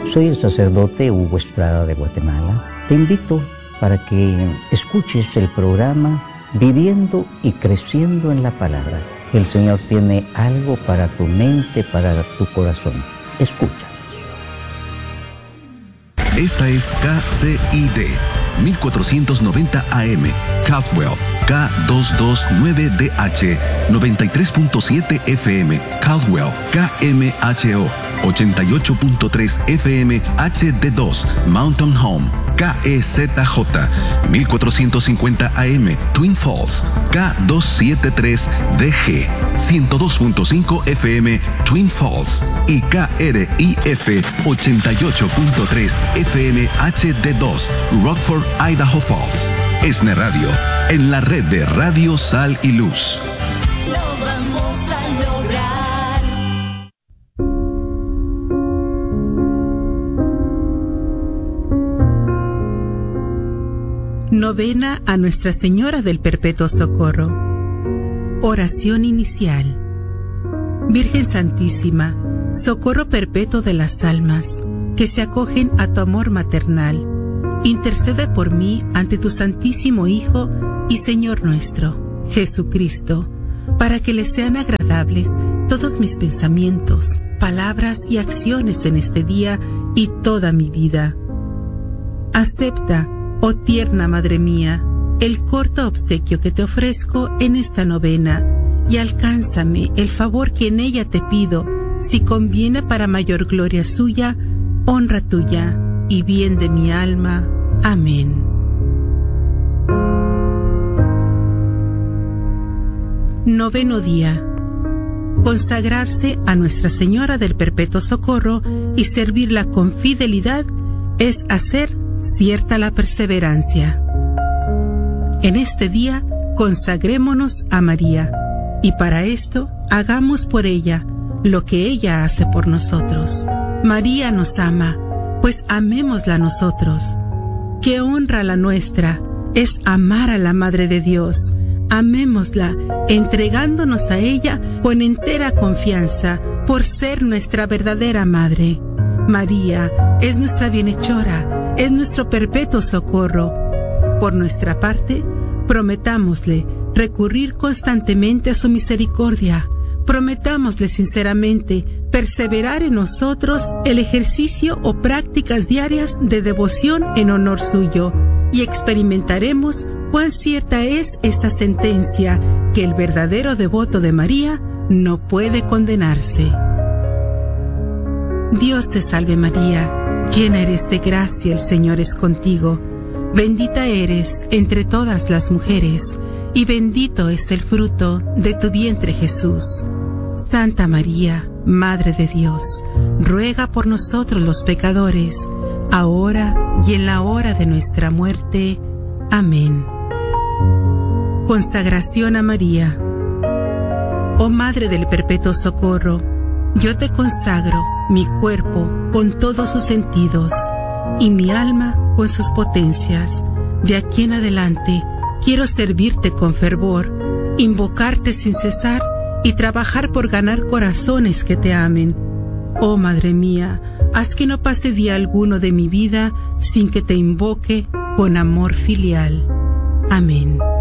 Soy el sacerdote Hugo Estrada de Guatemala. Te invito para que escuches el programa Viviendo y Creciendo en la Palabra. El Señor tiene algo para tu mente, para tu corazón. Escucha. Esta es KCID 1490 AM, Caldwell, K229DH, 93.7 FM, Caldwell, KMHO, 88.3 FM, HD2, Mountain Home, KEZJ, 1450 AM, Twin Falls, K273DG, 102.5 FM, Twin Falls, y KRIF, 88.3 FM, HD2, Rockford, Idaho Falls. ESNE Radio, en la red de Radio Sal y Luz. Lo vamos a lograr. Novena a Nuestra Señora del Perpetuo Socorro. Oración inicial. Virgen Santísima, socorro perpetuo de las almas que se acogen a tu amor maternal, intercede por mí ante tu Santísimo Hijo y Señor nuestro, Jesucristo, para que le sean agradables todos mis pensamientos, palabras y acciones en este día y toda mi vida. Acepta, oh tierna Madre mía, el corto obsequio que te ofrezco en esta novena y alcánzame el favor que en ella te pido, si conviene para mayor gloria suya, honra tuya y bien de mi alma. Amén. Noveno día. Consagrarse a Nuestra Señora del Perpetuo Socorro y servirla con fidelidad es hacer cierta la perseverancia. En este día consagrémonos a María y para esto hagamos por ella lo que ella hace por nosotros. María nos ama, pues amémosla nosotros. Qué honra la nuestra es amar a la Madre de Dios. Amémosla, entregándonos a ella con entera confianza por ser nuestra verdadera Madre. María es nuestra bienhechora, es nuestro perpetuo socorro. Por nuestra parte, prometámosle recurrir constantemente a su misericordia. Prometámosle sinceramente perseverar en nosotros el ejercicio o prácticas diarias de devoción en honor suyo, y experimentaremos cuán cierta es esta sentencia, que el verdadero devoto de María no puede condenarse. Dios te salve María, llena eres de gracia, el Señor es contigo. Bendita eres entre todas las mujeres, y bendito es el fruto de tu vientre Jesús. Santa María, Madre de Dios, ruega por nosotros los pecadores, ahora y en la hora de nuestra muerte. Amén. Consagración a María. Oh Madre del Perpetuo Socorro, yo te consagro mi cuerpo con todos sus sentidos y mi alma con sus potencias. De aquí en adelante quiero servirte con fervor, invocarte sin cesar y trabajar por ganar corazones que te amen. Oh Madre mía, haz que no pase día alguno de mi vida sin que te invoque con amor filial. Amén.